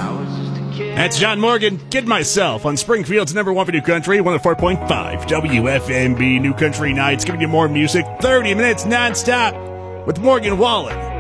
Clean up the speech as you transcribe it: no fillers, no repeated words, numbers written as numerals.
That's John Morgan, Kid Myself, on Springfield's number one for New Country, 104.5 WFMB New Country Nights, giving you more music, 30 minutes nonstop with Morgan Wallen.